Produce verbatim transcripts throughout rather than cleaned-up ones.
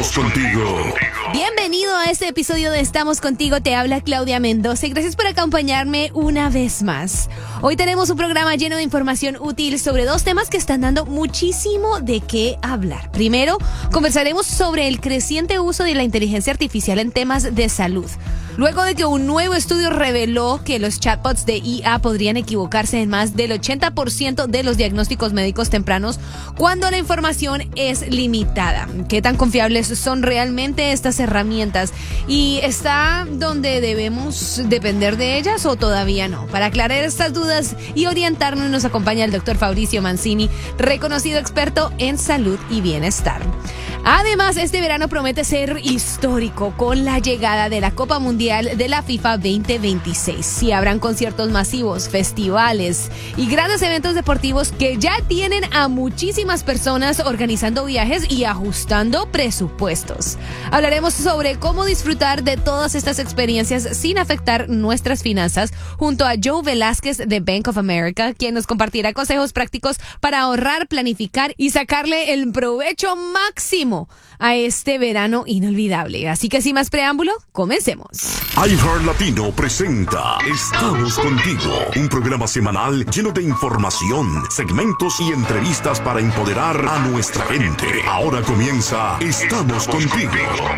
Estamos contigo. Bienvenido a este episodio de Estamos Contigo, te habla Claudia Mendoza y gracias por acompañarme una vez más. Hoy tenemos un programa lleno de información útil sobre dos temas que están dando muchísimo de qué hablar. Primero, conversaremos sobre el creciente uso de la inteligencia artificial en temas de salud. Luego de que un nuevo estudio reveló que los chatbots de I A podrían equivocarse en más del ochenta por ciento de los diagnósticos médicos tempranos cuando la información es limitada. ¿Qué tan confiables son realmente estas herramientas? ¿Y está donde debemos depender de ellas o todavía no? Para aclarar estas dudas y orientarnos nos acompaña el doctor Fabricio Mancini, reconocido experto en salud y bienestar. Además, este verano promete ser histórico con la llegada de la Copa Mundial de la FIFA veinte veintiséis. Y habrán conciertos masivos, festivales y grandes eventos deportivos que ya tienen a muchísimas personas organizando viajes y ajustando presupuestos. Hablaremos sobre cómo disfrutar de todas estas experiencias sin afectar nuestras finanzas junto a Joe Velázquez de Bank of America, quien nos compartirá consejos prácticos para ahorrar, planificar y sacarle el provecho máximo a este verano inolvidable. Así que sin más preámbulo, comencemos. iHeart Latino presenta Estamos Contigo, un programa semanal lleno de información, segmentos y entrevistas para empoderar a nuestra gente. Ahora comienza Estamos Contigo.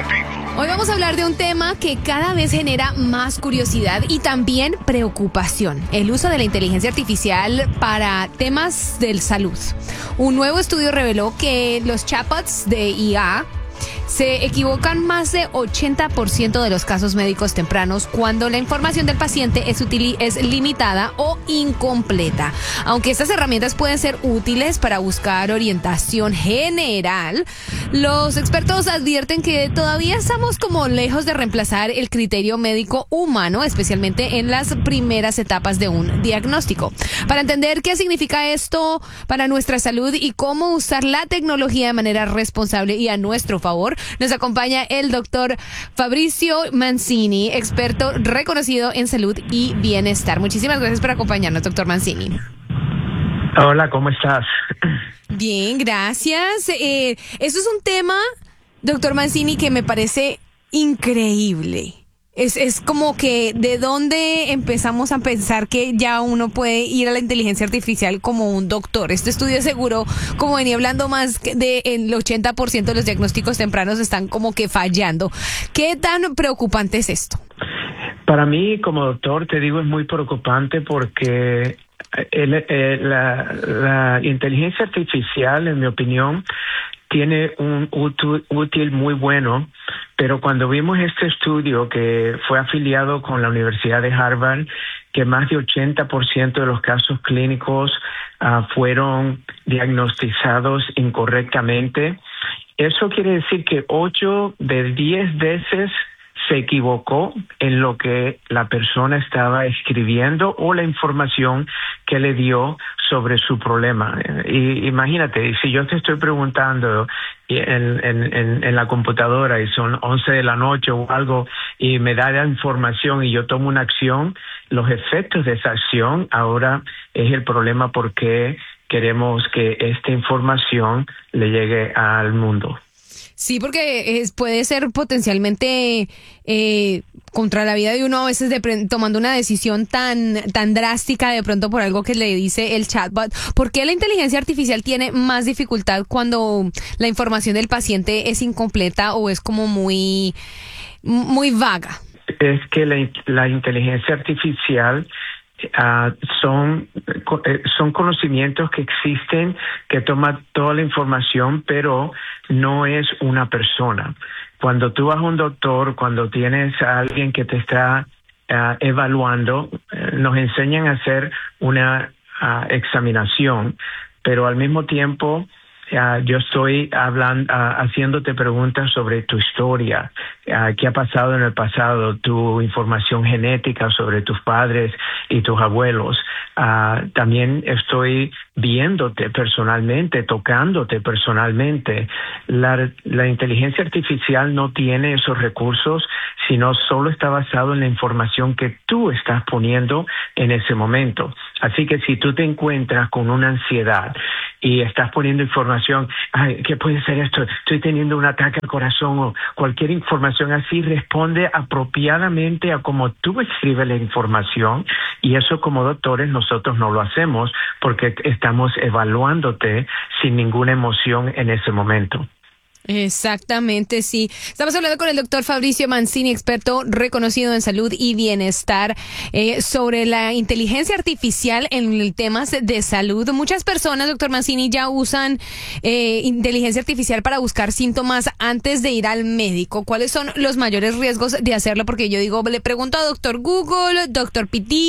Hoy vamos a hablar de un tema que cada vez genera más curiosidad y también preocupación: el uso de la inteligencia artificial para temas de salud. Un nuevo estudio reveló que los chatbots de I A se equivocan más de ochenta por ciento de los casos médicos tempranos cuando la información del paciente es, util- es limitada o incompleta. Aunque estas herramientas pueden ser útiles para buscar orientación general, los expertos advierten que todavía estamos como lejos de reemplazar el criterio médico humano, especialmente en las primeras etapas de un diagnóstico. Para entender qué significa esto para nuestra salud y cómo usar la tecnología de manera responsable y a nuestro favor, nos acompaña el doctor Fabricio Mancini, experto reconocido en salud y bienestar. Muchísimas gracias por acompañarnos, doctor Mancini. Hola, ¿cómo estás? Bien, gracias. Eh, esto es un tema, doctor Mancini, que me parece increíble. Es, es como que de dónde empezamos a pensar que ya uno puede ir a la inteligencia artificial como un doctor. Este estudio seguro, como venía hablando más de el ochenta por ciento de los diagnósticos tempranos están como que fallando. ¿Qué tan preocupante es esto? Para mí, como doctor, te digo, es muy preocupante porque el, el, la, la inteligencia artificial, en mi opinión, tiene un útil, útil muy bueno, pero cuando vimos este estudio que fue afiliado con la Universidad de Harvard, que más de ochenta por ciento de los casos clínicos uh, fueron diagnosticados incorrectamente, eso quiere decir que ocho de diez veces se equivocó en lo que la persona estaba escribiendo o la información que le dio sobre su problema. Y imagínate, si yo te estoy preguntando en, en, en, en la computadora y son once de la noche o algo y me da la información y yo tomo una acción, los efectos de esa acción ahora es el problema porque queremos que esta información le llegue al mundo. Sí, porque es, puede ser potencialmente eh, contra la vida de uno a veces de pre- tomando una decisión tan tan drástica de pronto por algo que le dice el chatbot. ¿Por qué la inteligencia artificial tiene más dificultad cuando la información del paciente es incompleta o es como muy, muy vaga? Es que la, la inteligencia artificial Uh, son, son conocimientos que existen, que toman toda la información, pero no es una persona. Cuando tú vas a un doctor, cuando tienes a alguien que te está uh, evaluando, uh, nos enseñan a hacer una uh, examinación, pero al mismo tiempo Uh, yo estoy hablando, uh, haciéndote preguntas sobre tu historia, uh, qué ha pasado en el pasado, tu información genética sobre tus padres y tus abuelos. Uh, también estoy viéndote personalmente, tocándote personalmente. La, la inteligencia artificial no tiene esos recursos, sino solo está basado en la información que tú estás poniendo en ese momento. Así que si tú te encuentras con una ansiedad y estás poniendo información, ay, ¿qué puede ser esto? Estoy teniendo un ataque al corazón o cualquier información así, responde apropiadamente a cómo tú escribes la información, y eso como doctores nosotros no lo hacemos porque estamos evaluándote sin ninguna emoción en ese momento. Exactamente, sí. Estamos hablando con el doctor Fabricio Mancini, experto reconocido en salud y bienestar, eh, sobre la inteligencia artificial en temas de salud. Muchas personas, doctor Mancini, ya usan eh, inteligencia artificial para buscar síntomas antes de ir al médico. ¿Cuáles son los mayores riesgos de hacerlo? Porque yo digo, le pregunto a doctor Google, doctor P T,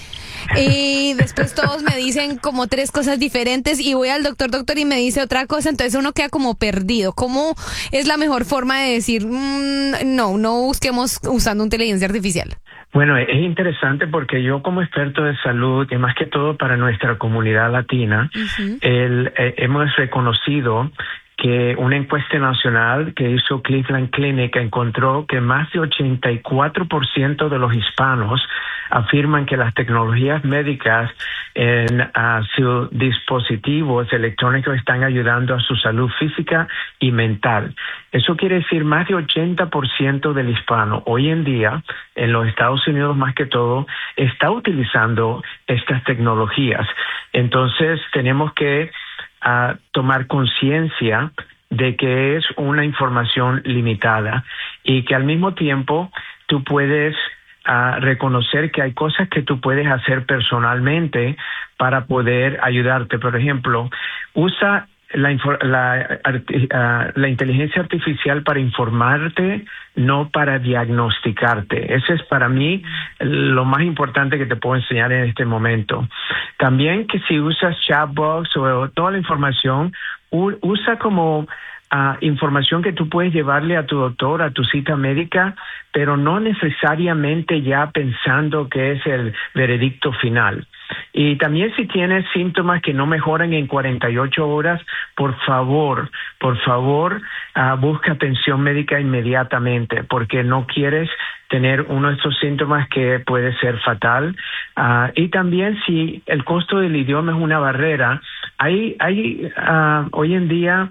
y después todos me dicen como tres cosas diferentes y voy al doctor, doctor, y me dice otra cosa, entonces uno queda como perdido. ¿Cómo es la mejor forma de decir, mmm, no, no busquemos usando inteligencia artificial? Bueno, es interesante porque yo como experto de salud, y más que todo para nuestra comunidad latina, uh-huh. el, eh, hemos reconocido que una encuesta nacional que hizo Cleveland Clinic encontró que más de ochenta y cuatro por ciento de los hispanos afirman que las tecnologías médicas en uh, sus dispositivos electrónicos están ayudando a su salud física y mental. Eso quiere decir más de ochenta por ciento del hispano hoy en día, en los Estados Unidos más que todo, está utilizando estas tecnologías. Entonces tenemos que uh, tomar conciencia de que es una información limitada y que al mismo tiempo tú puedes a reconocer que hay cosas que tú puedes hacer personalmente para poder ayudarte. Por ejemplo, usa la, la, uh, la inteligencia artificial para informarte, no para diagnosticarte. Eso es para mí lo más importante que te puedo enseñar en este momento. También que si usas chatbots o toda la información, u- usa como Uh, información que tú puedes llevarle a tu doctor, a tu cita médica, pero no necesariamente ya pensando que es el veredicto final. Y también si tienes síntomas que no mejoran en cuarenta y ocho horas, por favor, por favor, uh, busca atención médica inmediatamente, porque no quieres tener uno de estos síntomas que puede ser fatal. Uh, y también si el costo del idioma es una barrera, hay, hay uh, hoy en día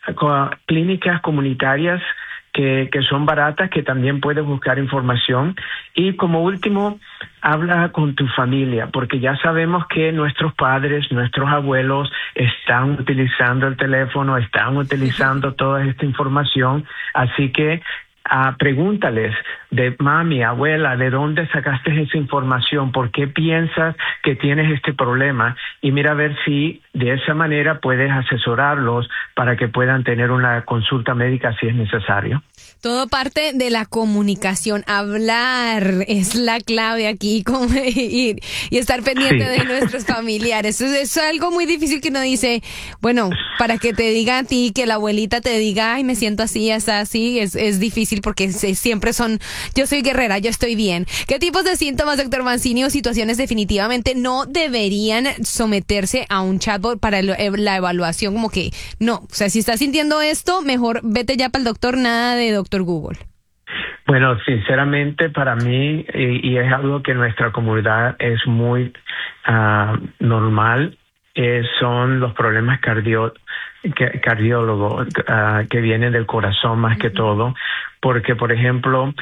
clínicas comunitarias que, que son baratas, que también puedes buscar información. Y como último, habla con tu familia, porque ya sabemos que nuestros padres, nuestros abuelos están utilizando el teléfono, están utilizando toda esta información, así que Uh, pregúntales de mami, abuela, ¿de dónde sacaste esa información? ¿Por qué piensas que tienes este problema? Y mira a ver si de esa manera puedes asesorarlos para que puedan tener una consulta médica si es necesario. Todo parte de la comunicación. Hablar es la clave aquí y, y estar pendiente sí. de nuestros familiares. Eso es algo muy difícil que uno dice, bueno, para que te diga a ti, que la abuelita te diga, ay, me siento así, hasta así, es, es difícil porque siempre son, yo soy guerrera, yo estoy bien. ¿Qué tipos de síntomas, doctor Mancini, o situaciones definitivamente no deberían someterse a un chatbot para la evaluación? Como que no, o sea, si estás sintiendo esto, mejor vete ya para el doctor, nada de doctor Google. Bueno, sinceramente para mí, y, y es algo que en nuestra comunidad es muy uh, normal, eh, son los problemas cardio, que, cardiólogos uh, que vienen del corazón más que todo, porque por ejemplo,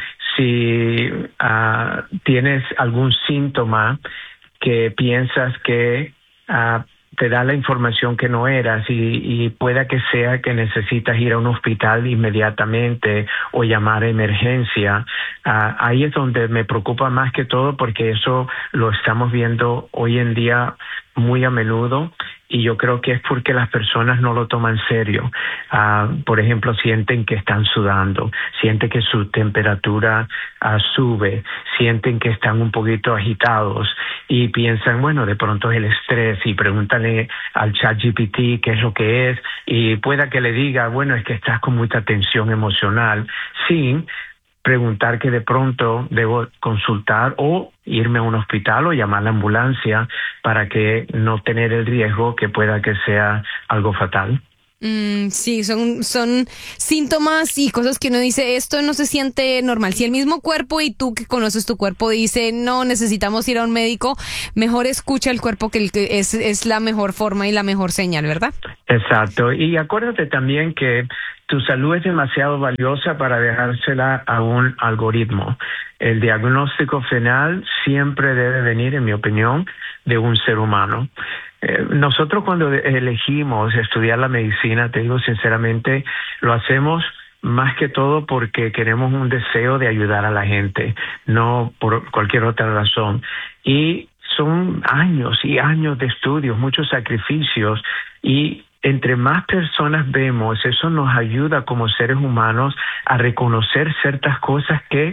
si uh, tienes algún síntoma que piensas que uh, te da la información que no eras y, y pueda que sea que necesitas ir a un hospital inmediatamente o llamar a emergencia, uh, ahí es donde me preocupa más que todo, porque eso lo estamos viendo hoy en día muy a menudo, y yo creo que es porque las personas no lo toman serio. Uh, por ejemplo, sienten que están sudando, sienten que su temperatura uh, sube, sienten que están un poquito agitados y piensan, bueno, de pronto es el estrés, y pregúntale al ChatGPT qué es lo que es, y pueda que le diga, bueno, es que estás con mucha tensión emocional, sin preguntar que de pronto debo consultar o irme a un hospital o llamar a la ambulancia para que no tener el riesgo que pueda que sea algo fatal. Mm, sí, son, son síntomas y cosas que uno dice, esto no se siente normal. Si el mismo cuerpo y tú que conoces tu cuerpo dice, no, necesitamos ir a un médico, mejor escucha el cuerpo, que, el que es, es la mejor forma y la mejor señal, ¿verdad? Exacto. Y acuérdate también que tu salud es demasiado valiosa para dejársela a un algoritmo. El diagnóstico final siempre debe venir, en mi opinión, de un ser humano. Eh, nosotros cuando elegimos estudiar la medicina, te digo sinceramente, lo hacemos más que todo porque queremos un deseo de ayudar a la gente, no por cualquier otra razón. Y son años y años de estudios, muchos sacrificios, y entre más personas vemos, eso nos ayuda como seres humanos a reconocer ciertas cosas que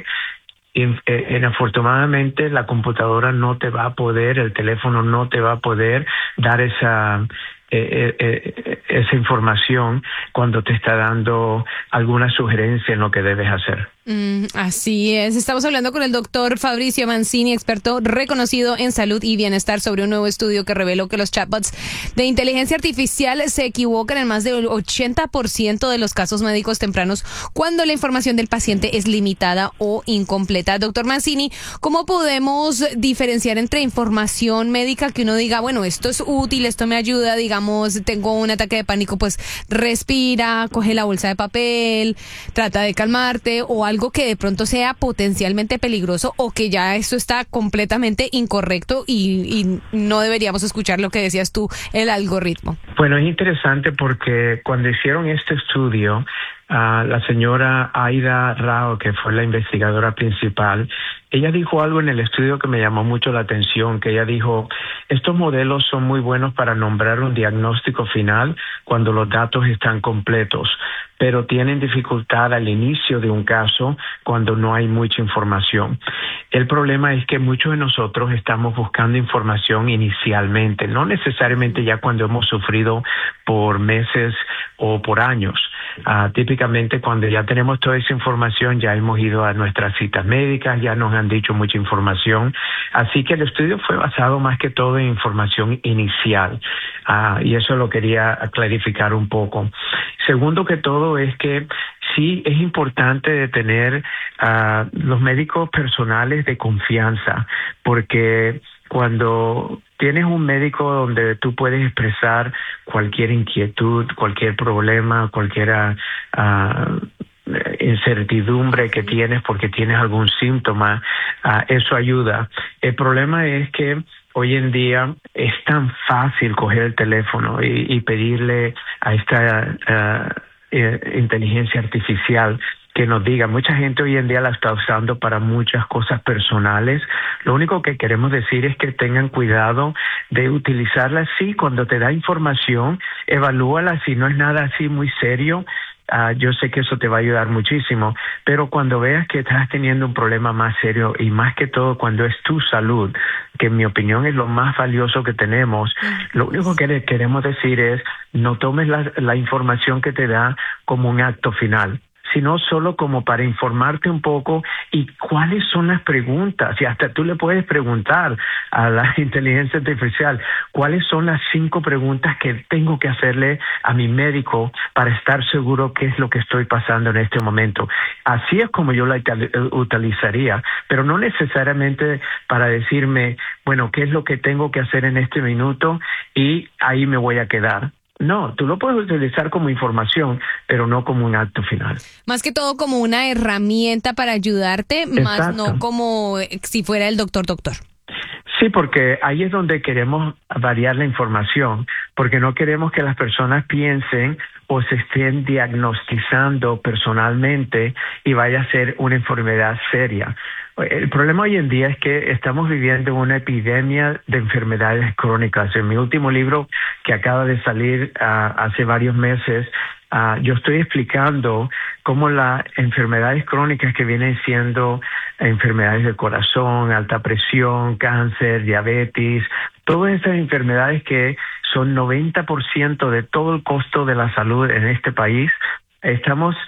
inafortunadamente la computadora no te va a poder, el teléfono no te va a poder dar esa eh, eh, esa información cuando te está dando alguna sugerencia en lo que debes hacer. Mm, así es. Estamos hablando con el doctor Fabricio Mancini, experto reconocido en salud y bienestar, sobre un nuevo estudio que reveló que los chatbots de inteligencia artificial se equivocan en más del ochenta por ciento de los casos médicos tempranos cuando la información del paciente es limitada o incompleta. Doctor Mancini, ¿cómo podemos diferenciar entre información médica que uno diga, bueno, esto es útil, esto me ayuda, digamos, tengo un ataque de pánico, pues respira, coge la bolsa de papel, trata de calmarte, o algo algo que de pronto sea potencialmente peligroso o que ya esto está completamente incorrecto y, y no deberíamos escuchar lo que decías tú, el algoritmo? Bueno, es interesante porque cuando hicieron este estudio, uh, la señora Aida Rao, que fue la investigadora principal, ella dijo algo en el estudio que me llamó mucho la atención, que ella dijo, estos modelos son muy buenos para nombrar un diagnóstico final cuando los datos están completos, pero tienen dificultad al inicio de un caso cuando no hay mucha información. El problema es que muchos de nosotros estamos buscando información inicialmente, no necesariamente ya cuando hemos sufrido por meses o por años. Uh, típicamente cuando ya tenemos toda esa información, ya hemos ido a nuestras citas médicas, ya nos han dicho mucha información. Así que el estudio fue basado más que todo en información inicial. Uh, y eso lo quería clarificar un poco. Segundo que todo es que sí es importante de tener uh, los médicos personales de confianza, porque cuando tienes un médico donde tú puedes expresar cualquier inquietud, cualquier problema, cualquier uh, incertidumbre que tienes porque tienes algún síntoma, uh, eso ayuda. El problema es que hoy en día es tan fácil coger el teléfono y, y pedirle a esta uh, eh, inteligencia artificial que nos diga. Mucha gente hoy en día la está usando para muchas cosas personales. Lo único que queremos decir es que tengan cuidado de utilizarla así. Cuando te da información, evalúala. Si no es nada así muy serio, Uh, yo sé que eso te va a ayudar muchísimo, pero cuando veas que estás teniendo un problema más serio y más que todo cuando es tu salud, que en mi opinión es lo más valioso que tenemos, lo único que le queremos decir es no tomes la, la información que te da como un acto final, sino solo como para informarte un poco y cuáles son las preguntas. Y hasta tú le puedes preguntar a la inteligencia artificial cuáles son las cinco preguntas que tengo que hacerle a mi médico para estar seguro qué es lo que estoy pasando en este momento. Así es como yo la utilizaría, pero no necesariamente para decirme, bueno, qué es lo que tengo que hacer en este minuto y ahí me voy a quedar. No, tú lo puedes utilizar como información, pero no como un acto final. Más que todo como una herramienta para ayudarte, Exacto. Más no como si fuera el doctor doctor. Sí, porque ahí es donde queremos variar la información, porque no queremos que las personas piensen o se estén diagnosticando personalmente y vaya a ser una enfermedad seria. El problema hoy en día es que estamos viviendo una epidemia de enfermedades crónicas. En mi último libro, que acaba de salir uh, hace varios meses, uh, yo estoy explicando cómo las enfermedades crónicas que vienen siendo enfermedades del corazón, alta presión, cáncer, diabetes, todas esas enfermedades que son noventa por ciento de todo el costo de la salud en este país, estamos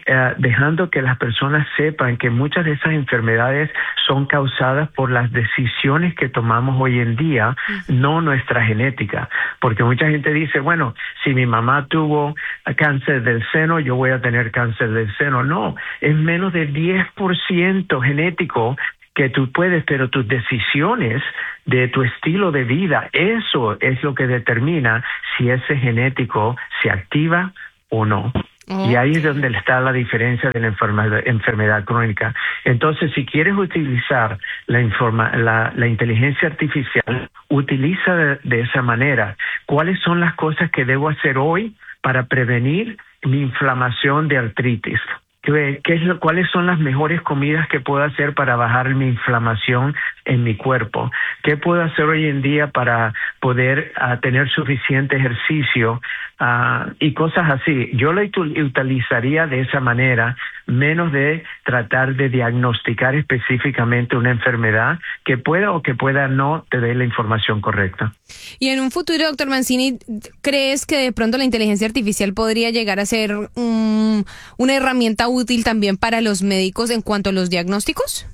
uh, dejando que las personas sepan que muchas de esas enfermedades son causadas por las decisiones que tomamos hoy en día, uh-huh. no nuestra genética. Porque mucha gente dice, bueno, si mi mamá tuvo cáncer del seno, yo voy a tener cáncer del seno. No, es menos de diez por ciento genético que tú puedes, pero tus decisiones de tu estilo de vida, eso es lo que determina si ese genético se activa o no. Okay. Y ahí es donde está la diferencia de la enfermedad, enfermedad crónica. Entonces, si quieres utilizar la, informa, la, la inteligencia artificial, utiliza de, de esa manera. ¿Cuáles son las cosas que debo hacer hoy para prevenir mi inflamación de artritis? ¿Qué, qué es lo, ¿Cuáles son las mejores comidas que puedo hacer para bajar mi inflamación en mi cuerpo? ¿Qué puedo hacer hoy en día para poder uh, tener suficiente ejercicio uh, y cosas así? Yo lo utilizaría de esa manera, menos de tratar de diagnosticar específicamente una enfermedad que pueda o que pueda no te dé la información correcta. Y en un futuro, doctor Mancini, ¿crees que de pronto la inteligencia artificial podría llegar a ser um, una herramienta útil también para los médicos en cuanto a los diagnósticos?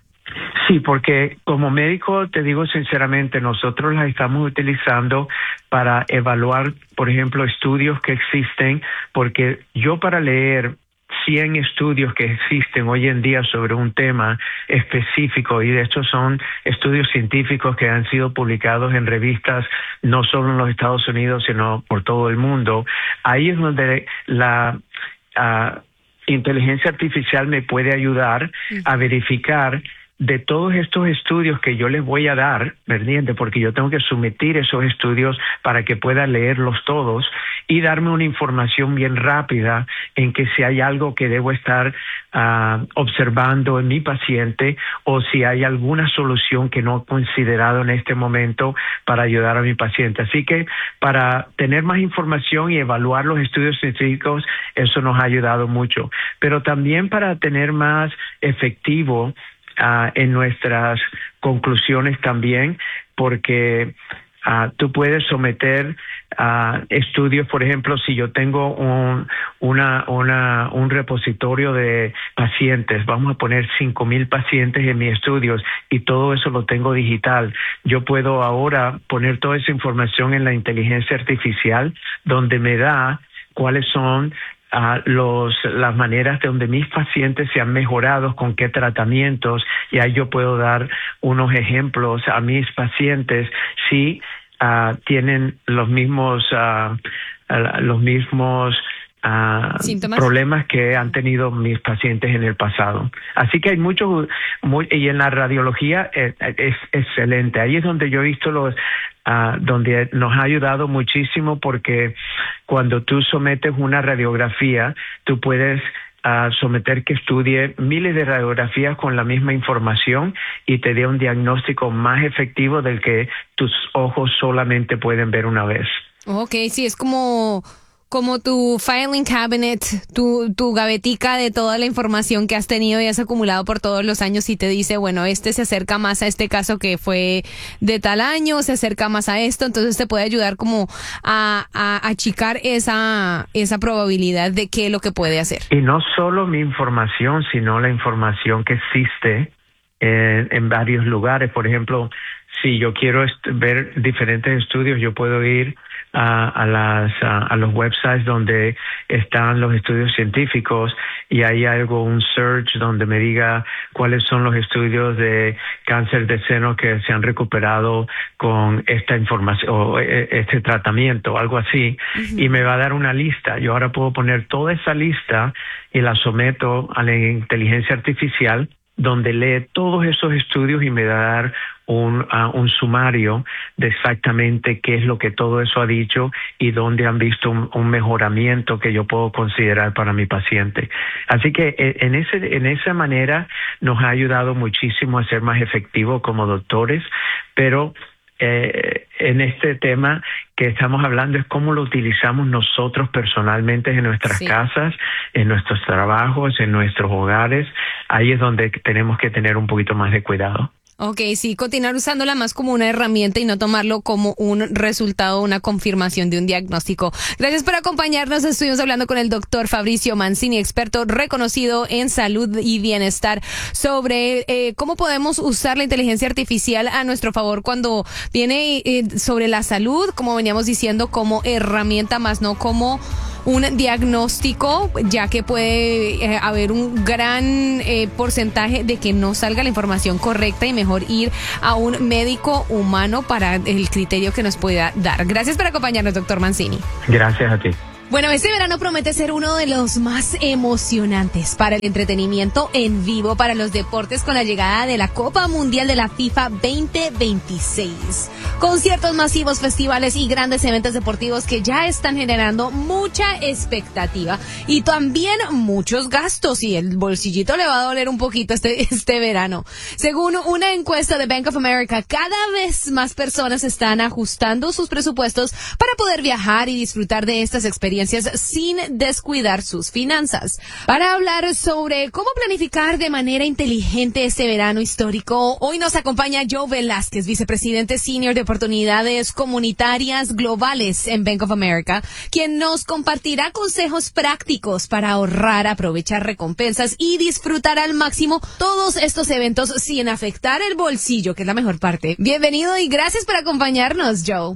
Sí, porque como médico, te digo sinceramente, nosotros las estamos utilizando para evaluar, por ejemplo, estudios que existen, porque yo para leer cien estudios que existen hoy en día sobre un tema específico, y de hecho son estudios científicos que han sido publicados en revistas no solo en los Estados Unidos, sino por todo el mundo, ahí es donde la uh, inteligencia artificial me puede ayudar a verificar de todos estos estudios que yo les voy a dar, ¿verdad? Porque yo tengo que someter esos estudios para que pueda leerlos todos y darme una información bien rápida en que si hay algo que debo estar uh, observando en mi paciente o si hay alguna solución que no he considerado en este momento para ayudar a mi paciente. Así que para tener más información y evaluar los estudios científicos, eso nos ha ayudado mucho. Pero también para tener más efectivo Uh, en nuestras conclusiones también, porque uh, tú puedes someter uh, estudios, por ejemplo, si yo tengo un, una, una, un repositorio de pacientes, vamos a poner cinco mil pacientes en mis estudios y todo eso lo tengo digital, yo puedo ahora poner toda esa información en la inteligencia artificial, donde me da cuáles son Uh, los, las maneras de donde mis pacientes se han mejorado, con qué tratamientos, y ahí yo puedo dar unos ejemplos a mis pacientes si uh, tienen los mismos uh, uh, los mismos uh, problemas que han tenido mis pacientes en el pasado. Así que hay muchos, muy, y en la radiología es, es excelente. Ahí es donde yo he visto los Uh, donde nos ha ayudado muchísimo, porque cuando tú sometes una radiografía, tú puedes uh, someter que estudie miles de radiografías con la misma información y te dé un diagnóstico más efectivo del que tus ojos solamente pueden ver una vez. Ok, sí, es como... como tu filing cabinet, tu, tu gavetica de toda la información que has tenido y has acumulado por todos los años, y te dice, bueno, este se acerca más a este caso que fue de tal año, se acerca más a esto, entonces te puede ayudar como a, a achicar esa, esa probabilidad de qué es lo que puede hacer. Y no solo mi información, sino la información que existe en, en varios lugares. Por ejemplo, si yo quiero est- ver diferentes estudios, yo puedo ir a, a las a, a los websites donde están los estudios científicos, y ahí hay algo, un search donde me diga cuáles son los estudios de cáncer de seno que se han recuperado con esta información o este tratamiento, algo así, uh-huh. y me va a dar una lista. Yo ahora puedo poner toda esa lista y la someto a la inteligencia artificial, donde lee todos esos estudios y me va a dar un, uh, un sumario de exactamente qué es lo que todo eso ha dicho y dónde han visto un, un mejoramiento que yo puedo considerar para mi paciente. Así que en, ese, en esa manera nos ha ayudado muchísimo a ser más efectivos como doctores, pero Eh, en este tema que estamos hablando es cómo lo utilizamos nosotros personalmente en nuestras sí. casas, en nuestros trabajos, en nuestros hogares. Ahí es donde tenemos que tener un poquito más de cuidado. Ok, sí, continuar usándola más como una herramienta y no tomarlo como un resultado, una confirmación de un diagnóstico. Gracias por acompañarnos. Estuvimos hablando con el doctor Fabricio Mancini, experto reconocido en salud y bienestar, sobre eh, cómo podemos usar la inteligencia artificial a nuestro favor cuando viene eh, sobre la salud, como veníamos diciendo, como herramienta más no como un diagnóstico, ya que puede eh, haber un gran eh, porcentaje de que no salga la información correcta y mejor ir a un médico humano para el criterio que nos pueda dar. Gracias por acompañarnos, doctor Mancini. Gracias a ti. Bueno, este verano promete ser uno de los más emocionantes para el entretenimiento en vivo, para los deportes, con la llegada de la Copa Mundial de la FIFA veinte veintiséis. Conciertos masivos, festivales y grandes eventos deportivos que ya están generando mucha expectativa y también muchos gastos, y el bolsillito le va a doler un poquito este, este verano. Según una encuesta de Bank of America, cada vez más personas están ajustando sus presupuestos para poder viajar y disfrutar de estas experiencias sin descuidar sus finanzas. Para hablar sobre cómo planificar de manera inteligente este verano histórico, hoy nos acompaña Joe Velázquez, vicepresidente senior de oportunidades comunitarias globales en Bank of America, quien nos compartirá consejos prácticos para ahorrar, aprovechar recompensas y disfrutar al máximo todos estos eventos sin afectar el bolsillo, que es la mejor parte. Bienvenido y gracias por acompañarnos, Joe.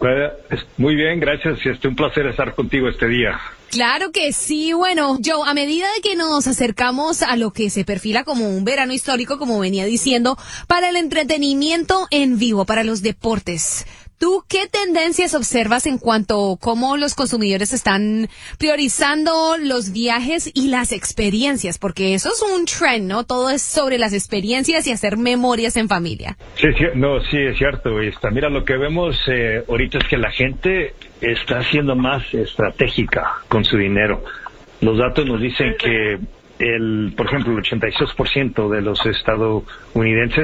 Muy bien, gracias. Es un placer estar contigo este día. Claro que sí. Bueno, Joe, a medida de que nos acercamos a lo que se perfila como un verano histórico, como venía diciendo, para el entretenimiento en vivo, para los deportes, ¿tú qué tendencias observas en cuanto a cómo los consumidores están priorizando los viajes y las experiencias? Porque eso es un trend, ¿no? Todo es sobre las experiencias y hacer memorias en familia. Sí, sí, no, sí, es cierto. Está. Mira, lo que vemos eh, ahorita es que la gente está siendo más estratégica con su dinero. Los datos nos dicen que, el, por ejemplo, el ochenta y seis por ciento de los estadounidenses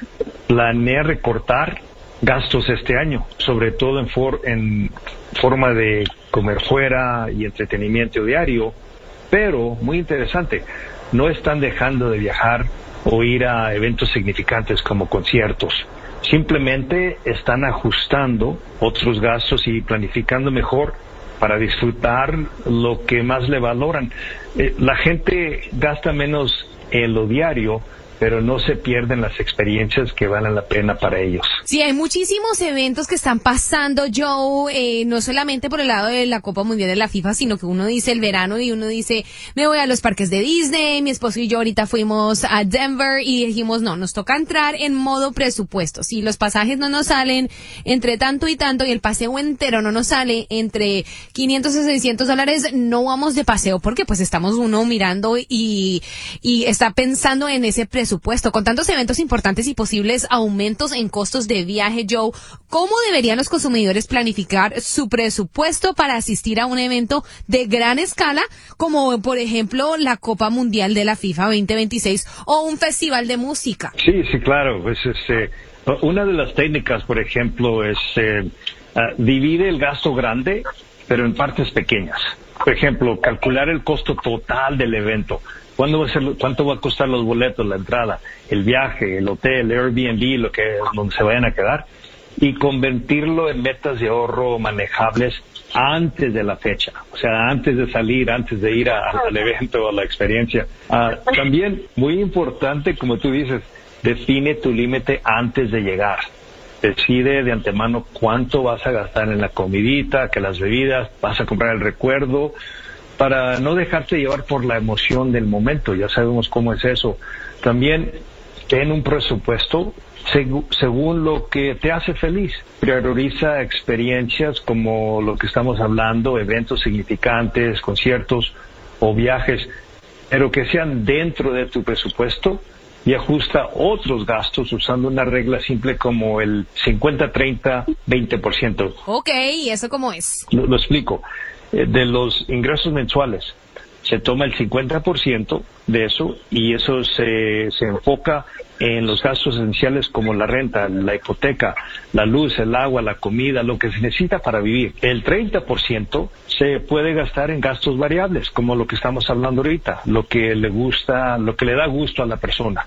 planea recortar gastos este año, sobre todo en, for, en forma de comer fuera y entretenimiento diario, pero muy interesante, no están dejando de viajar o ir a eventos significantes como conciertos, simplemente están ajustando otros gastos y planificando mejor para disfrutar lo que más le valoran. Eh, la gente gasta menos en lo diario, pero no se pierden las experiencias que valen la pena para ellos. Sí, hay muchísimos eventos que están pasando, Joe, eh, no solamente por el lado de la Copa Mundial de la FIFA, sino que uno dice el verano y uno dice, me voy a los parques de Disney, mi esposo y yo ahorita fuimos a Denver y dijimos, no, nos toca entrar en modo presupuesto. Si los pasajes no nos salen entre tanto y tanto y el paseo entero no nos sale entre quinientos y seiscientos dólares, no vamos de paseo porque pues estamos uno mirando y, y está pensando en ese presupuesto. Supuesto, con tantos eventos importantes y posibles aumentos en costos de viaje, Joe, ¿cómo deberían los consumidores planificar su presupuesto para asistir a un evento de gran escala, como por ejemplo la Copa Mundial de la FIFA veinte veintiséis o un festival de música? Sí, sí, claro. Pues, este, una de las técnicas, por ejemplo, es eh, uh, divide el gasto grande, pero en partes pequeñas. Por ejemplo, calcular el costo total del evento. ¿Cuándo va a ser, ¿Cuánto va a costar los boletos, la entrada, el viaje, el hotel, el Airbnb, lo que, donde se vayan a quedar? Y convertirlo en metas de ahorro manejables antes de la fecha. O sea, antes de salir, antes de ir a, al evento o a la experiencia. Uh, también, muy importante, como tú dices, define tu límite antes de llegar. Decide de antemano cuánto vas a gastar en la comidita, que las bebidas, vas a comprar el recuerdo, para no dejarte llevar por la emoción del momento. Ya sabemos cómo es eso. También ten un presupuesto seg- según lo que te hace feliz. Prioriza experiencias como lo que estamos hablando, eventos significantes, conciertos o viajes, pero que sean dentro de tu presupuesto, y ajusta otros gastos usando una regla simple como el cincuenta, treinta, veinte por ciento. Ok, ¿y eso cómo es? Lo, lo explico. De los ingresos mensuales se toma el cincuenta por ciento de eso y eso se, se enfoca en los gastos esenciales como la renta, la hipoteca, la luz, el agua, la comida, lo que se necesita para vivir. El treinta por ciento se puede gastar en gastos variables, como lo que estamos hablando ahorita, lo que le gusta, lo que le da gusto a la persona.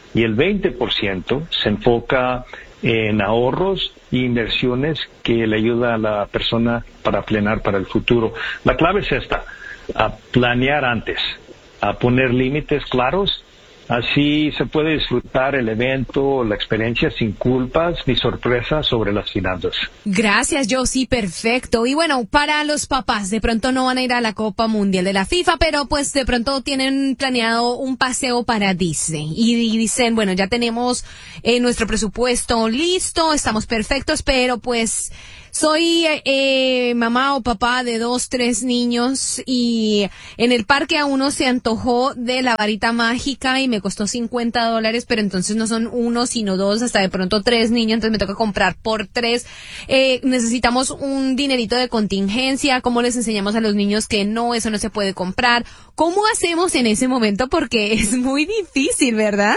y el veinte por ciento se enfoca en ahorros e inversiones que le ayuda a la persona para planear para el futuro. La clave es esta, a planear antes, a poner límites claros. Así se puede disfrutar el evento, la experiencia sin culpas ni sorpresas sobre las finanzas. Gracias, Joe. Sí, perfecto. Y bueno, para los papás, de pronto no van a ir a la Copa Mundial de la FIFA, pero pues de pronto tienen planeado un paseo para Disney. Y, y dicen, bueno, ya tenemos eh, nuestro presupuesto listo, estamos perfectos, pero pues soy eh, mamá o papá de dos, tres niños y en el parque a uno se antojó de la varita mágica y me costó cincuenta dólares, pero entonces no son uno, sino dos, hasta de pronto tres niños, entonces me toca comprar por tres. Eh, necesitamos un dinerito de contingencia. ¿Cómo les enseñamos a los niños que no, eso no se puede comprar? ¿Cómo hacemos en ese momento? Porque es muy difícil, ¿verdad?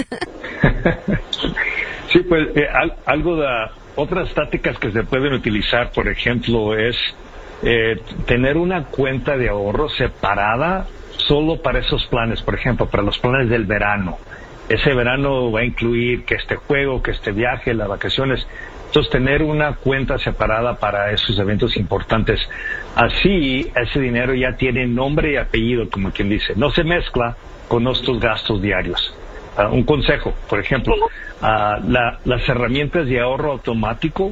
Sí, pues eh, al, algo de... Otras tácticas que se pueden utilizar, por ejemplo, es eh, tener una cuenta de ahorro separada solo para esos planes. Por ejemplo, para los planes del verano. Ese verano va a incluir que este juego, que este viaje, las vacaciones. Entonces, tener una cuenta separada para esos eventos importantes. Así, ese dinero ya tiene nombre y apellido, como quien dice. No se mezcla con nuestros gastos diarios. Uh, un consejo, por ejemplo, uh, la, las herramientas de ahorro automático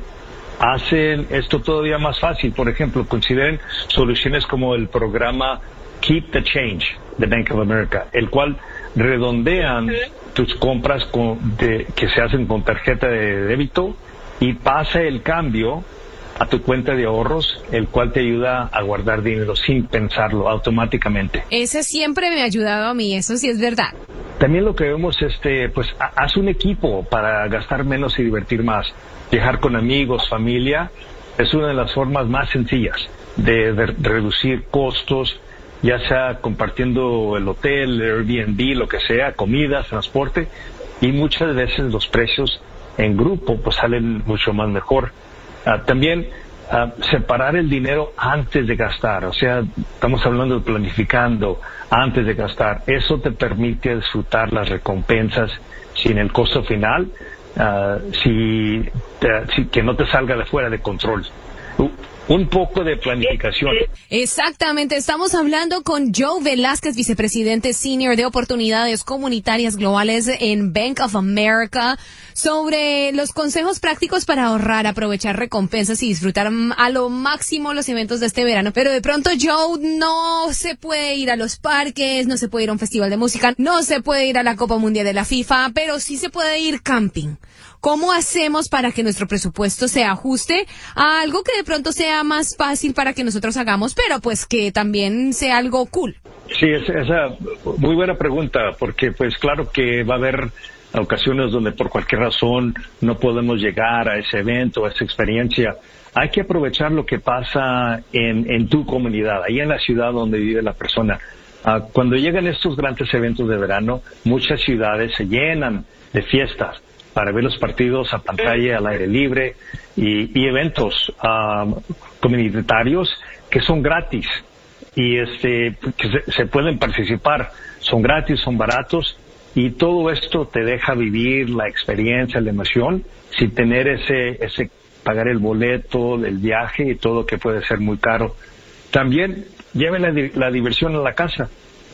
hacen esto todavía más fácil. Por ejemplo, consideren soluciones como el programa Keep the Change de Bank of America, el cual redondean tus compras con, de, que se hacen con tarjeta de débito y pasa el cambio a tu cuenta de ahorros, el cual te ayuda a guardar dinero sin pensarlo automáticamente. Ese siempre me ha ayudado a mí, eso sí es verdad. También lo que vemos, este, pues, haz un equipo para gastar menos y divertir más. Viajar con amigos, familia, es una de las formas más sencillas de, de reducir costos, ya sea compartiendo el hotel, el Airbnb, lo que sea, comidas, transporte, y muchas veces los precios en grupo pues salen mucho más mejor. Uh, también uh, separar el dinero antes de gastar, o sea, estamos hablando de planificando antes de gastar. Eso te permite disfrutar las recompensas sin el costo final, uh, si, te, si que no te salga de fuera de control. Uh, Un poco de planificación. Exactamente, estamos hablando con Joe Velázquez, vicepresidente senior de oportunidades comunitarias globales en Bank of America, sobre los consejos prácticos para ahorrar, aprovechar recompensas y disfrutar a lo máximo los eventos de este verano. Pero de pronto, Joe, no se puede ir a los parques, no se puede ir a un festival de música, no se puede ir a la Copa Mundial de la FIFA, pero sí se puede ir camping. ¿Cómo hacemos para que nuestro presupuesto se ajuste a algo que de pronto sea más fácil para que nosotros hagamos, pero pues que también sea algo cool? Sí, es, esa muy buena pregunta, porque pues claro que va a haber ocasiones donde por cualquier razón no podemos llegar a ese evento, a esa experiencia. Hay que aprovechar lo que pasa en, en tu comunidad, ahí en la ciudad donde vive la persona. Uh, cuando llegan estos grandes eventos de verano, muchas ciudades se llenan de fiestas para ver los partidos a pantalla, al aire libre, y, y eventos um, comunitarios que son gratis y este que se, se pueden participar, son gratis, son baratos, y todo esto te deja vivir la experiencia, la emoción, sin tener ese, ese pagar el boleto del viaje y todo, que puede ser muy caro. También lleven la, la diversión a la casa.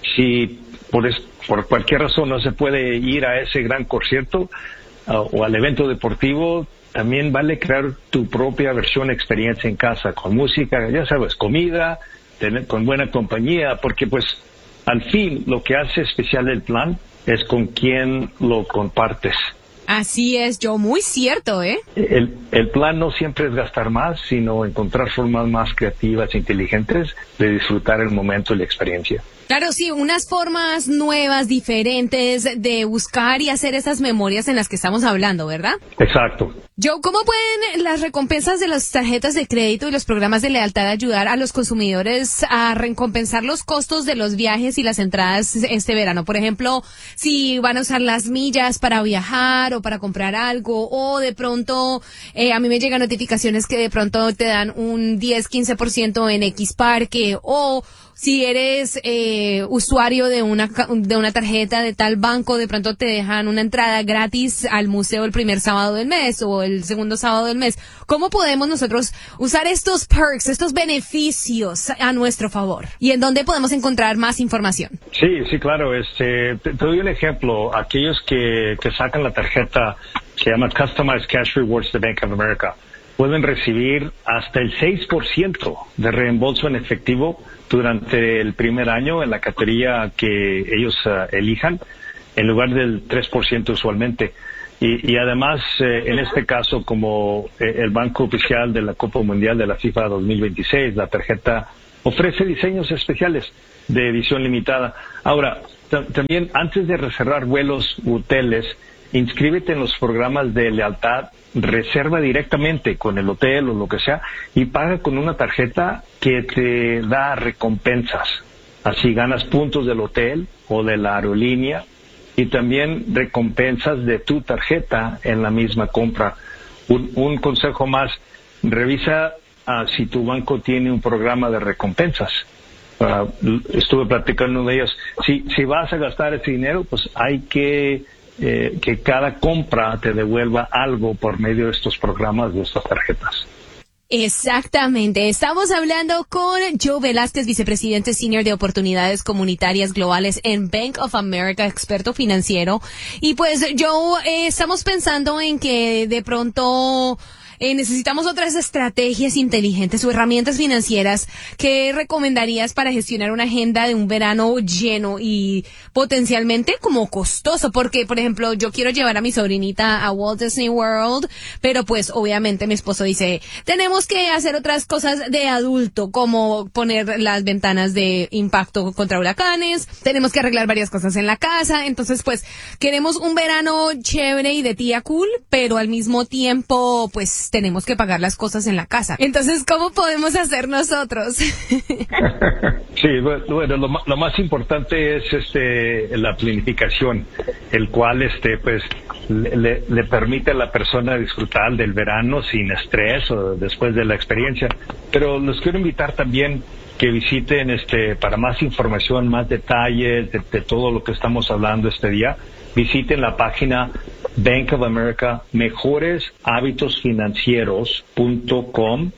Si por, es, por cualquier razón no se puede ir a ese gran concierto, Uh, o al evento deportivo, también vale crear tu propia versión experiencia en casa, con música, ya sabes, comida, tener, con buena compañía, porque pues al fin lo que hace especial el plan es con quién lo compartes. Así es, Joe, muy cierto, ¿eh? El, el plan no siempre es gastar más, sino encontrar formas más creativas e inteligentes de disfrutar el momento y la experiencia. Claro, sí, unas formas nuevas, diferentes de buscar y hacer esas memorias en las que estamos hablando, ¿verdad? Exacto. Joe, ¿cómo pueden las recompensas de las tarjetas de crédito y los programas de lealtad ayudar a los consumidores a recompensar los costos de los viajes y las entradas este verano? Por ejemplo, si van a usar las millas para viajar o para comprar algo, o de pronto eh, a mí me llegan notificaciones que de pronto te dan un diez, quince por ciento en X parque, o si eres eh, usuario de una de una tarjeta de tal banco, de pronto te dejan una entrada gratis al museo el primer sábado del mes o el segundo sábado del mes. ¿Cómo podemos nosotros usar estos perks, estos beneficios a nuestro favor? ¿Y en dónde podemos encontrar más información? Sí, sí, claro. Este, te, te doy un ejemplo. Aquellos que, que sacan la tarjeta que se llama Customized Cash Rewards de Bank of America pueden recibir hasta el seis por ciento de reembolso en efectivo durante el primer año en la categoría que ellos uh, elijan, en lugar del tres por ciento usualmente. Y, y además, eh, en este caso, como eh, el banco oficial de la Copa Mundial de la FIFA dos mil veintiséis, la tarjeta ofrece diseños especiales de edición limitada. Ahora, t- también antes de reservar vuelos u hoteles, inscríbete en los programas de lealtad, reserva directamente con el hotel o lo que sea y paga con una tarjeta que te da recompensas. Así ganas puntos del hotel o de la aerolínea y también recompensas de tu tarjeta en la misma compra. Un, un consejo más, revisa uh, si tu banco tiene un programa de recompensas. Uh, estuve platicando de ellos. Si, si vas a gastar ese dinero, pues hay que Eh, que cada compra te devuelva algo por medio de estos programas, de estas tarjetas. Exactamente. Estamos hablando con Joe Velázquez, vicepresidente senior de oportunidades comunitarias globales en Bank of America, experto financiero. Y pues, Joe, eh, estamos pensando en que de pronto Eh, necesitamos otras estrategias inteligentes o herramientas financieras. ¿Qué recomendarías para gestionar una agenda de un verano lleno y potencialmente como costoso? Porque, por ejemplo, yo quiero llevar a mi sobrinita a Walt Disney World, pero pues obviamente mi esposo dice, tenemos que hacer otras cosas de adulto, como poner las ventanas de impacto contra huracanes, tenemos que arreglar varias cosas en la casa. Entonces, pues, queremos un verano chévere y de tía cool, pero al mismo tiempo, pues, tenemos que pagar las cosas en la casa. Entonces, ¿cómo podemos hacer nosotros? Sí, bueno, lo, lo más importante es este la planificación, el cual este pues le, le permite a la persona disfrutar del verano sin estrés o después de la experiencia. Pero los quiero invitar también que visiten este para más información, más detalles de, de todo lo que estamos hablando este día. Visiten la página Bank of America mejores hábitos financieros punto com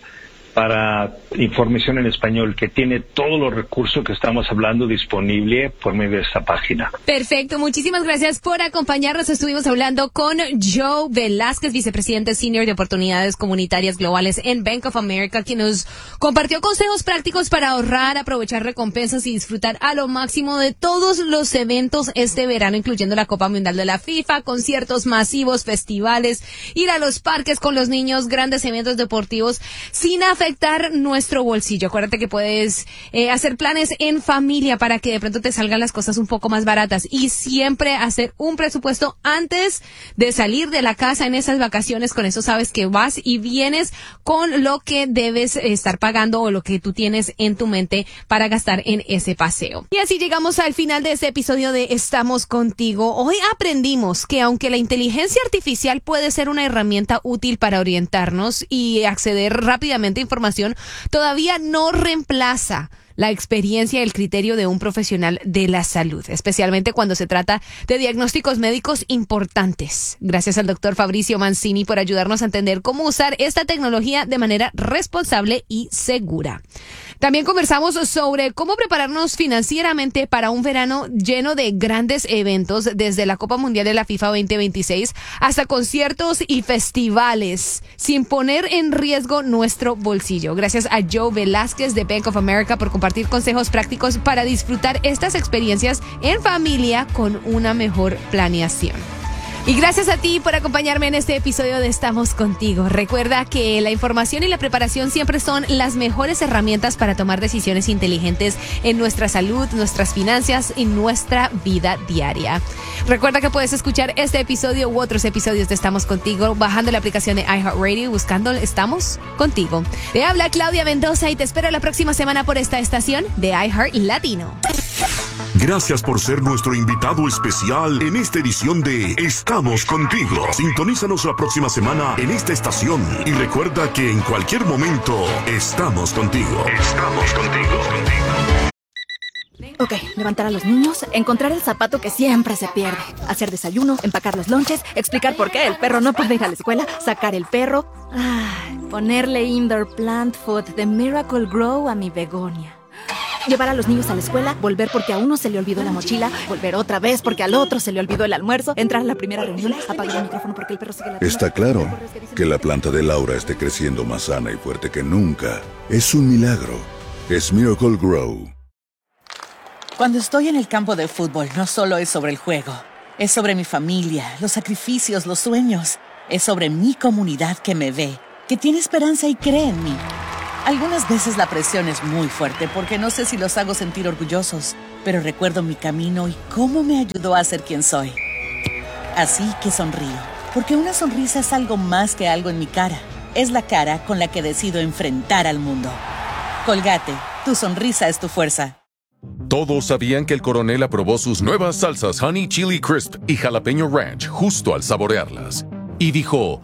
para información en español, que tiene todos los recursos que estamos hablando disponible por medio de esta página. Perfecto, muchísimas gracias por acompañarnos. Estuvimos hablando con Joe Velázquez, vicepresidente senior de oportunidades comunitarias globales en Bank of America, quien nos compartió consejos prácticos para ahorrar, aprovechar recompensas y disfrutar a lo máximo de todos los eventos este verano, incluyendo la Copa Mundial de la FIFA, conciertos masivos, festivales, ir a los parques con los niños, grandes eventos deportivos, sin afectar nuestro bolsillo. Acuérdate que puedes eh, hacer planes en familia para que de pronto te salgan las cosas un poco más baratas, y siempre hacer un presupuesto antes de salir de la casa en esas vacaciones. Con eso sabes que vas y vienes con lo que debes estar pagando o lo que tú tienes en tu mente para gastar en ese paseo. Y así llegamos al final de este episodio de Estamos Contigo. Hoy aprendimos que aunque la inteligencia artificial puede ser una herramienta útil para orientarnos y acceder rápidamente a información, todavía no reemplaza la experiencia y el criterio de un profesional de la salud, especialmente cuando se trata de diagnósticos médicos importantes. Gracias al doctor Fabricio Mancini por ayudarnos a entender cómo usar esta tecnología de manera responsable y segura. También conversamos sobre cómo prepararnos financieramente para un verano lleno de grandes eventos, desde la Copa Mundial de la FIFA veinte veintiséis hasta conciertos y festivales, sin poner en riesgo nuestro bolsillo. Gracias a Joe Velázquez de Bank of America por compartir consejos prácticos para disfrutar estas experiencias en familia con una mejor planeación. Y gracias a ti por acompañarme en este episodio de Estamos Contigo. Recuerda que la información y la preparación siempre son las mejores herramientas para tomar decisiones inteligentes en nuestra salud, nuestras finanzas y nuestra vida diaria. Recuerda que puedes escuchar este episodio u otros episodios de Estamos Contigo bajando la aplicación de iHeartRadio y buscando Estamos Contigo. Te habla Claudia Mendoza y te espero la próxima semana por esta estación de iHeart Latino. Gracias por ser nuestro invitado especial en esta edición de Estamos Contigo. Sintonízanos la próxima semana en esta estación y recuerda que en cualquier momento estamos contigo. Estamos contigo. contigo. Ok, levantar a los niños, encontrar el zapato que siempre se pierde, hacer desayuno, empacar los lonches, explicar por qué el perro no puede ir a la escuela, sacar el perro, ah, ponerle indoor plant food de Miracle Grow a mi begonia. Llevar a los niños a la escuela, volver porque a uno se le olvidó la mochila, volver otra vez porque al otro se le olvidó el almuerzo, entrar a la primera reunión, apagar el micrófono porque el perro sigue la... Está claro que la planta de Laura esté creciendo más sana y fuerte que nunca. Es un milagro. Es Miracle Grow. Cuando estoy en el campo de fútbol, no solo es sobre el juego. Es sobre mi familia, los sacrificios, los sueños. Es sobre mi comunidad que me ve, que tiene esperanza y cree en mí. Algunas veces la presión es muy fuerte porque no sé si los hago sentir orgullosos, pero recuerdo mi camino y cómo me ayudó a ser quien soy. Así que sonrío, porque una sonrisa es algo más que algo en mi cara. Es la cara con la que decido enfrentar al mundo. Colgate, tu sonrisa es tu fuerza. Todos sabían que el coronel aprobó sus nuevas salsas Honey Chili Crisp y Jalapeño Ranch justo al saborearlas. Y dijo...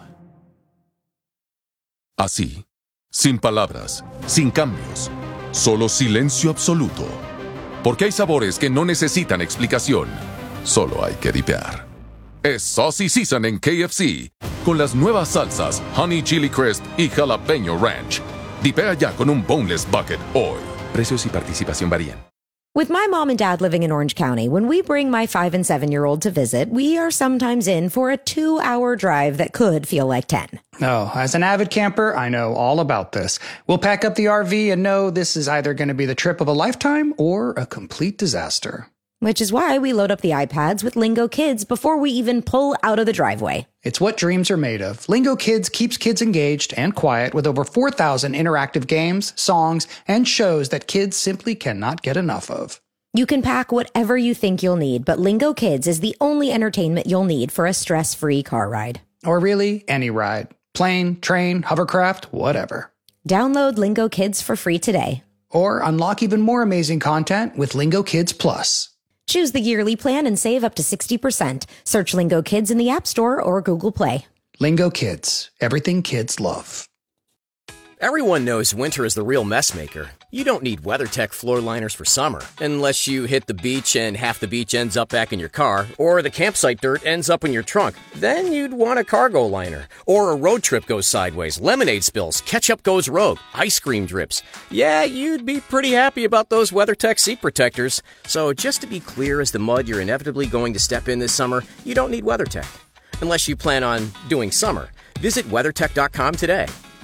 así, sin palabras, sin cambios, solo silencio absoluto. Porque hay sabores que no necesitan explicación, solo hay que dipear. Es Saucy Season en K F C, con las nuevas salsas Honey Chili Crisp y Jalapeño Ranch. Dipea ya con un Boneless Bucket hoy. Precios y participación varían. With my mom and dad living in Orange County, when we bring my five and seven-year-old to visit, we are sometimes in for a two-hour drive that could feel like ten. Oh, as an avid camper, I know all about this. We'll pack up the R V and know this is either going to be the trip of a lifetime or a complete disaster. Which is why we load up the iPads with Lingo Kids before we even pull out of the driveway. It's what dreams are made of. Lingo Kids keeps kids engaged and quiet with over four thousand interactive games, songs, and shows that kids simply cannot get enough of. You can pack whatever you think you'll need, but Lingo Kids is the only entertainment you'll need for a stress-free car ride. Or really, any ride. Plane, train, hovercraft, whatever. Download Lingo Kids for free today. Or unlock even more amazing content with Lingo Kids Plus. Choose the yearly plan and save up to sixty percent. Search Lingo Kids in the App Store or Google Play. Lingo Kids. Everything kids love. Everyone knows winter is the real mess maker. You don't need WeatherTech floor liners for summer, unless you hit the beach and half the beach ends up back in your car, or the campsite dirt ends up in your trunk. Then you'd want a cargo liner. Or a road trip goes sideways, lemonade spills, ketchup goes rogue, ice cream drips. Yeah, you'd be pretty happy about those WeatherTech seat protectors. So just to be clear as the mud you're inevitably going to step in this summer, you don't need WeatherTech. Unless you plan on doing summer. Visit WeatherTech dot com today.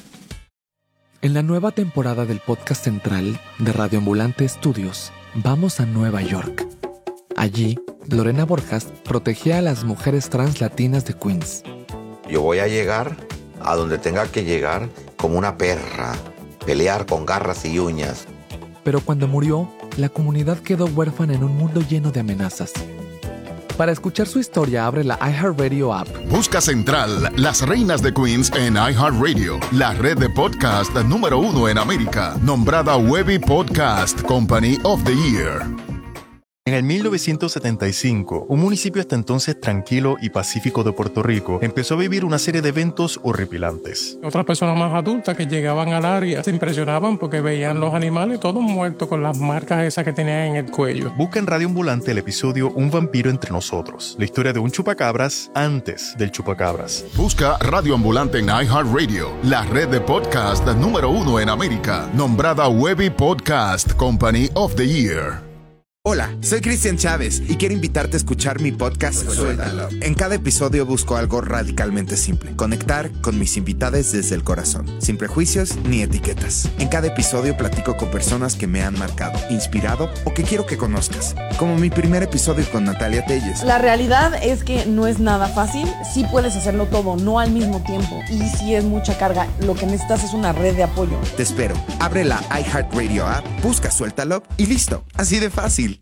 En la nueva temporada del podcast central de Radio Ambulante Estudios, vamos a Nueva York. Allí, Lorena Borjas protegía a las mujeres trans latinas de Queens. Yo voy a llegar a donde tenga que llegar como una perra, pelear con garras y uñas. Pero cuando murió, la comunidad quedó huérfana en un mundo lleno de amenazas. Para escuchar su historia, abre la iHeartRadio app. Busca Central, las reinas de Queens en iHeartRadio, la red de podcast número uno en América, nombrada Webby Podcast Company of the Year. En el mil novecientos setenta y cinco, un municipio hasta entonces tranquilo y pacífico de Puerto Rico empezó a vivir una serie de eventos horripilantes. Otras personas más adultas que llegaban al área se impresionaban porque veían los animales todos muertos con las marcas esas que tenían en el cuello. Busca en Radio Ambulante el episodio Un vampiro entre nosotros, la historia de un chupacabras antes del chupacabras. Busca Radio Ambulante en iHeartRadio, la red de podcast número uno en América, nombrada Webby Podcast Company of the Year. Hola, soy Cristian Chávez y quiero invitarte a escuchar mi podcast Suéltalo. En cada episodio busco algo radicalmente simple: conectar con mis invitados desde el corazón, sin prejuicios ni etiquetas. En cada episodio platico con personas que me han marcado, inspirado o que quiero que conozcas, como mi primer episodio con Natalia Telles. La realidad es que no es nada fácil, sí puedes hacerlo todo, no al mismo tiempo, y sí es mucha carga. Lo que necesitas es una red de apoyo. Te espero, abre la iHeartRadio app, busca Suéltalo y listo, así de fácil.